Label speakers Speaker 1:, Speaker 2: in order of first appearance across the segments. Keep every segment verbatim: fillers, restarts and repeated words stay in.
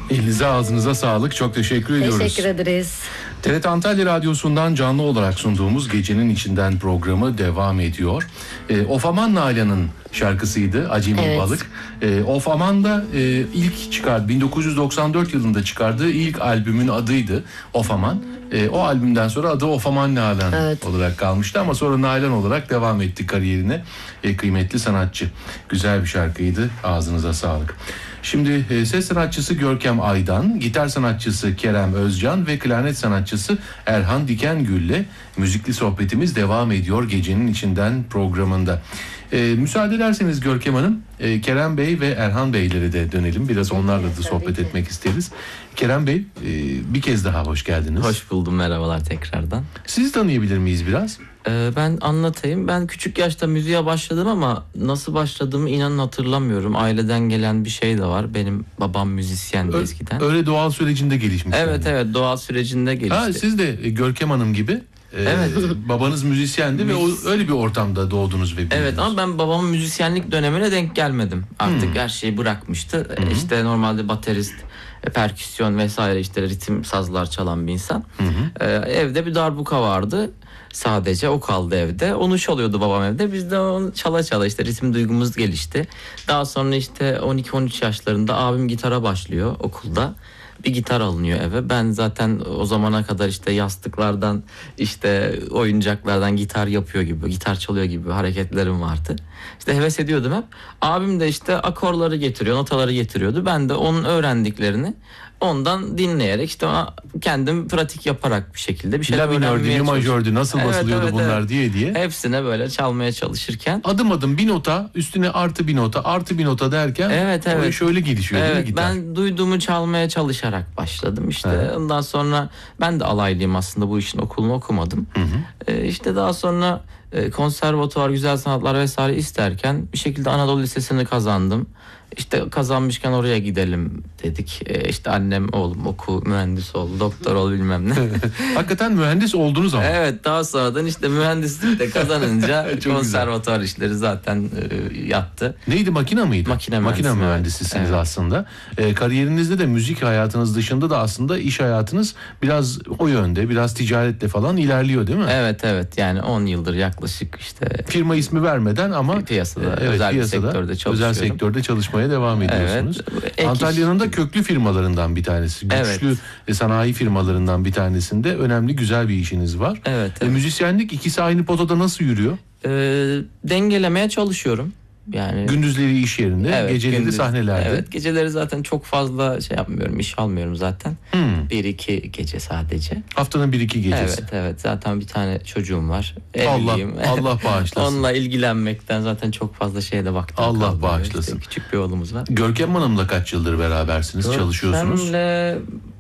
Speaker 1: Elinize ağzınıza sağlık. Çok teşekkür ediyoruz.
Speaker 2: Teşekkür ederiz.
Speaker 1: T R T Antalya Radyosu'ndan canlı olarak sunduğumuz Gecenin İçinden programı devam ediyor. E, Of Aman Nalan'ın şarkısıydı Acemi
Speaker 2: Evet.
Speaker 1: Balık. E, Of Aman da e, ilk çıkardı bin dokuz yüz doksan dört yılında çıkardığı ilk albümün adıydı Of Aman. E, o albümden sonra adı Of Aman Nalan
Speaker 2: Evet.
Speaker 1: olarak kalmıştı ama sonra Nalan olarak devam etti kariyerine. E, kıymetli sanatçı. Güzel bir şarkıydı. Ağzınıza sağlık. Şimdi e, ses sanatçısı Görkem Aydan, gitar sanatçısı Kerem Özcan ve klarnet sanatçısı Erhan Dikengül'le müzikli sohbetimiz devam ediyor Gecenin İçinden programında. E, müsaade ederseniz Görkem Hanım, e, Kerem Bey ve Erhan Beylere de dönelim. Biraz onlarla da sohbet etmek isteriz. Kerem Bey, e, bir kez daha hoş geldiniz.
Speaker 3: Hoş buldum, merhabalar tekrardan.
Speaker 1: Sizi tanıyabilir miyiz biraz?
Speaker 3: Ee, ben anlatayım. Ben küçük yaşta müziğe başladım ama nasıl başladığımı inanın hatırlamıyorum. Aileden gelen bir şey de var. Benim babam müzisyendi
Speaker 1: Ö-
Speaker 3: eskiden.
Speaker 1: Öyle doğal sürecinde gelişmiş.
Speaker 3: Evet
Speaker 1: yani.
Speaker 3: evet doğal sürecinde gelişti.
Speaker 1: Ha, siz de e, Görkem Hanım gibi. e,
Speaker 3: Evet.
Speaker 1: Babanız müzisyendi ve o, öyle bir ortamda doğdunuz ve büyüdünüz.
Speaker 3: Evet ama ben babamın müzisyenlik dönemine denk gelmedim. Artık
Speaker 1: Hmm.
Speaker 3: her şeyi bırakmıştı.
Speaker 1: Hı-hı.
Speaker 3: İşte normalde baterist, e, perküsyon vesaire işte ritim sazlar çalan bir insan.
Speaker 1: Hı-hı.
Speaker 3: Ee, evde bir darbuka vardı. Sadece o kaldı evde. Onu çalıyordu babam evde. Biz de onu çala çala işte ritim duygumuz gelişti. Daha sonra işte on iki on üç yaşlarında abim gitara başlıyor okulda. Bir gitar alınıyor eve. Ben zaten o zamana kadar işte yastıklardan işte oyuncaklardan gitar yapıyor gibi, gitar çalıyor gibi hareketlerim vardı. İşte heves ediyordum hep. Abim de işte akorları getiriyor, notaları getiriyordu. Ben de onun öğrendiklerini ondan dinleyerek işte kendim pratik yaparak bir şekilde bir şeyler
Speaker 1: La minördü,
Speaker 3: öğrenmeye
Speaker 1: mi
Speaker 3: çalıştım.
Speaker 1: majördü, nasıl
Speaker 3: Evet,
Speaker 1: basılıyordu
Speaker 3: evet,
Speaker 1: bunlar
Speaker 3: evet.
Speaker 1: diye diye.
Speaker 3: Hepsine böyle çalmaya çalışırken.
Speaker 1: Adım adım bir nota, üstüne artı bir nota, artı bir nota derken
Speaker 3: Evet,
Speaker 1: o
Speaker 3: evet.
Speaker 1: şöyle gelişiyor değil mi
Speaker 3: Evet,
Speaker 1: gitar?
Speaker 3: ben duyduğumu çalmaya çalışarak başladım işte.
Speaker 1: Evet.
Speaker 3: Ondan sonra ben de alaylıyım aslında, bu işin okulunu okumadım.
Speaker 1: Hı hı.
Speaker 3: Ee, işte daha sonra e, konservatuvar, güzel sanatlar vesaire isterken bir şekilde Anadolu Lisesi'ni kazandım. İşte kazanmışken oraya gidelim dedik. Ee, işte annem oğlum oku, mühendis ol, doktor ol bilmem ne.
Speaker 1: Hakikaten mühendis oldunuz ama.
Speaker 3: Evet, daha sonradan işte mühendislikte kazanınca
Speaker 1: Çok
Speaker 3: konservatuvar işleri zaten e, yattı.
Speaker 1: Neydi, makine miydi?
Speaker 3: Makine
Speaker 1: Makine
Speaker 3: mühendisi,
Speaker 1: mühendisisiniz
Speaker 3: evet.
Speaker 1: aslında. Ee, kariyerinizde de müzik hayatınız dışında da aslında iş hayatınız biraz o yönde, biraz ticaretle falan ilerliyor değil mi?
Speaker 3: Evet evet, yani on yıldır yaklaşık işte
Speaker 1: Firma ismi vermeden ama
Speaker 3: piyasada,
Speaker 1: evet,
Speaker 3: özel
Speaker 1: piyasada,
Speaker 3: bir sektörde çalışıyorum.
Speaker 1: özel sektörde çalışmaya devam ediyorsunuz.
Speaker 3: Evet, ek
Speaker 1: Antalya'nın
Speaker 3: iş
Speaker 1: da
Speaker 3: gibi.
Speaker 1: köklü firmalarından bir tanesi. Güçlü
Speaker 3: Evet.
Speaker 1: e, sanayi firmalarından bir tanesinde önemli, güzel bir işiniz var.
Speaker 3: Evet,
Speaker 1: E,
Speaker 3: evet.
Speaker 1: müzisyenlik ikisi aynı potada nasıl yürüyor?
Speaker 3: Ee, dengelemeye çalışıyorum. Yani
Speaker 1: Gündüzleri iş yerinde,
Speaker 3: evet,
Speaker 1: geceleri
Speaker 3: gündüz-
Speaker 1: sahnelerde.
Speaker 3: Evet, geceleri zaten çok fazla şey yapmıyorum, iş almıyorum zaten.
Speaker 1: Hmm.
Speaker 3: Bir iki gece sadece.
Speaker 1: Haftanın bir iki gecesi.
Speaker 3: Evet evet, zaten bir tane çocuğum var.
Speaker 1: Allah
Speaker 3: Evliyim.
Speaker 1: Allah bağışlasın.
Speaker 3: Onunla ilgilenmekten zaten çok fazla şeye vaktim
Speaker 1: Allah
Speaker 3: kalmıyor.
Speaker 1: bağışlasın.
Speaker 3: İşte küçük bir oğlumuz var.
Speaker 1: Görkem Hanım'la kaç yıldır berabersiniz, çalışıyorsunuz?
Speaker 3: Görkem'le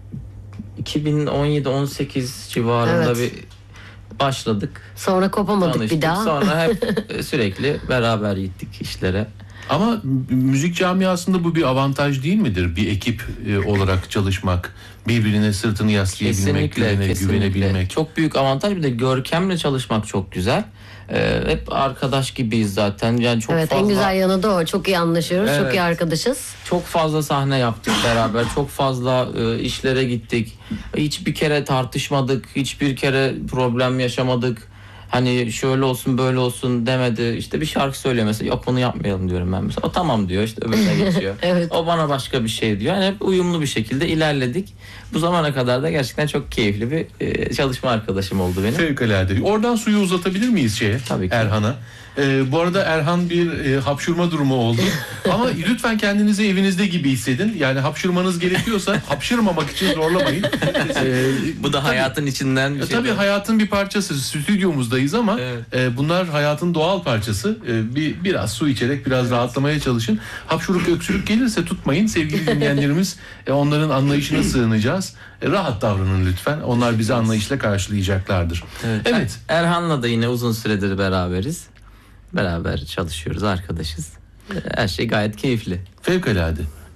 Speaker 3: iki bin on yedi on sekiz civarında
Speaker 2: Evet.
Speaker 3: bir başladık.
Speaker 2: Sonra kopamadık
Speaker 3: Tanıştık.
Speaker 2: bir daha.
Speaker 3: Sonra hep sürekli beraber gittik işlere.
Speaker 1: Ama m- müzik camiasında bu bir avantaj değil midir? Bir ekip e, olarak çalışmak, birbirine sırtını yaslayabilmek,
Speaker 3: Kesinlikle,
Speaker 1: güvene,
Speaker 3: kesinlikle.
Speaker 1: güvenebilmek.
Speaker 3: Çok büyük avantaj. Bir de Görkem'le çalışmak çok güzel. Ee, hep arkadaş gibiyiz zaten. Yani çok
Speaker 2: Evet,
Speaker 3: fazla
Speaker 2: en güzel yanı da o. Çok iyi anlaşıyoruz, çok
Speaker 3: Evet.
Speaker 2: iyi arkadaşız.
Speaker 3: çok fazla sahne yaptık beraber. Çok fazla e, işlere gittik. Hiçbir kere tartışmadık. Hiçbir kere problem yaşamadık. Hani şöyle olsun böyle olsun demedi. İşte bir şarkı söylüyor mesela. Yok onu yapmayalım diyorum ben mesela. O tamam diyor, işte öbürüne geçiyor.
Speaker 2: Evet.
Speaker 3: O bana başka bir şey diyor. Yani hep uyumlu bir şekilde ilerledik. Bu zamana kadar da gerçekten çok keyifli bir e, çalışma arkadaşım oldu benim.
Speaker 1: Fevkalade. Oradan suyu uzatabilir miyiz şeye?
Speaker 3: Tabii ki.
Speaker 1: Erhan'a. Ee, bu arada Erhan bir e, hapşurma durumu oldu. Ama lütfen kendinizi evinizde gibi hissedin. Yani hapşırmanız gerekiyorsa hapşırmamak için zorlamayın. Ee,
Speaker 3: Bu da hayatın içinden bir
Speaker 1: E,
Speaker 3: şey.
Speaker 1: tabii hayatın bir parçası. Stüdyomuzdayız ama
Speaker 3: Evet.
Speaker 1: e, bunlar hayatın doğal parçası. E, bir biraz su içerek biraz rahatlamaya çalışın. Hapşuruk öksürük gelirse tutmayın. Sevgili dinleyenlerimiz, e, onların anlayışına sığınacağız. E, rahat davranın lütfen. Onlar bizi anlayışla karşılayacaklardır.
Speaker 3: Evet.
Speaker 1: Evet.
Speaker 3: Er- Erhan'la da yine uzun süredir beraberiz. Beraber çalışıyoruz, arkadaşız. Her şey gayet keyifli.
Speaker 1: Fevkalade.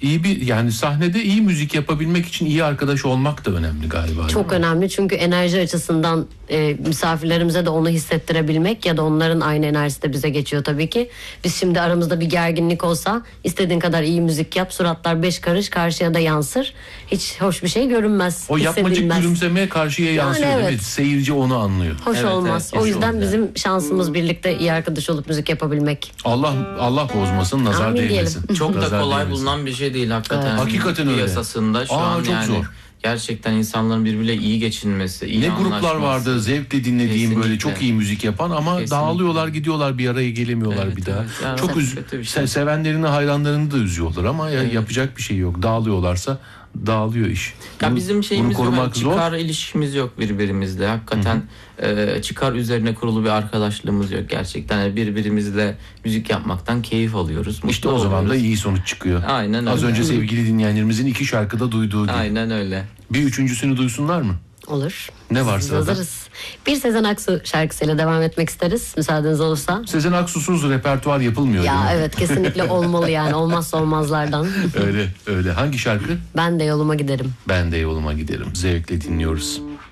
Speaker 1: iyi bir yani sahnede iyi müzik yapabilmek için iyi arkadaş olmak da önemli galiba.
Speaker 2: Çok önemli çünkü enerji açısından e, misafirlerimize de onu hissettirebilmek ya da onların aynı enerjisi de bize geçiyor tabii ki. Biz şimdi aramızda bir gerginlik olsa istediğin kadar iyi müzik yap, suratlar beş karış, karşıya da yansır. Hiç hoş bir şey görünmez.
Speaker 1: O yapmacık
Speaker 2: hissedilmez.
Speaker 1: gülümsemeye karşıya yansıyor
Speaker 2: evet.
Speaker 1: değil mi? Seyirci onu anlıyor.
Speaker 2: Hoş
Speaker 3: Evet,
Speaker 2: olmaz.
Speaker 3: evet,
Speaker 2: o
Speaker 3: hoş
Speaker 2: yüzden
Speaker 3: olmaz
Speaker 2: bizim şansımız birlikte iyi arkadaş olup müzik yapabilmek.
Speaker 1: Allah Allah bozmasın, nazar
Speaker 2: Amin
Speaker 1: değmesin.
Speaker 3: Çok da
Speaker 1: Nazar
Speaker 3: kolay
Speaker 1: değmesin.
Speaker 3: bulunan bir şey değil hakikaten.
Speaker 1: Evet. Hakikaten öyle.
Speaker 3: Piyasasında şu
Speaker 1: Aa,
Speaker 3: an
Speaker 1: çok
Speaker 3: yani
Speaker 1: zor.
Speaker 3: gerçekten insanların birbiriyle iyi geçinmesi, iyi
Speaker 1: Ne gruplar
Speaker 3: anlaşması.
Speaker 1: vardı zevkle dinlediğim böyle
Speaker 3: Kesinlikle.
Speaker 1: çok iyi müzik yapan ama
Speaker 3: Kesinlikle.
Speaker 1: dağılıyorlar, gidiyorlar, bir araya gelemiyorlar
Speaker 3: Evet,
Speaker 1: bir daha.
Speaker 3: evet. Yani
Speaker 1: çok
Speaker 3: çok
Speaker 1: üz
Speaker 3: kötü bir şey.
Speaker 1: se- sevenlerini, hayranlarını da üzüyorlar ama ya yapacak bir şey yok. Dağılıyorlarsa dağılıyor iş.
Speaker 3: Ya
Speaker 1: Bunu-
Speaker 3: bizim şeyimiz
Speaker 1: bunu
Speaker 3: yok,
Speaker 1: korumak zor.
Speaker 3: çıkar ilişkimiz yok birbirimizle. Hakikaten e, çıkar üzerine kurulu bir arkadaşlığımız yok gerçekten. Yani birbirimizle müzik yapmaktan keyif alıyoruz.
Speaker 1: İşte
Speaker 3: mutlu
Speaker 1: o zaman da
Speaker 3: oluyoruz.
Speaker 1: iyi sonuç çıkıyor.
Speaker 3: Aynen
Speaker 1: Az
Speaker 3: öyle.
Speaker 1: önce sevgili dinleyenlerimizin iki şarkıda duyduğu gibi.
Speaker 3: Aynen öyle.
Speaker 1: Bir üçüncüsünü duysunlar mı?
Speaker 2: Olur.
Speaker 1: Ne var
Speaker 2: Biz
Speaker 1: sırada?
Speaker 2: hazırız. Bir Sezen Aksu şarkısıyla devam etmek isteriz. Müsaadeniz olursa.
Speaker 1: Sezen Aksu'suz repertuar yapılmıyor
Speaker 2: Ya
Speaker 1: değil mi?
Speaker 2: evet, kesinlikle olmalı yani. Olmazsa olmazlardan.
Speaker 1: Öyle öyle. Hangi şarkı?
Speaker 2: Ben de yoluma giderim.
Speaker 1: Ben de yoluma giderim. Zevkle dinliyoruz.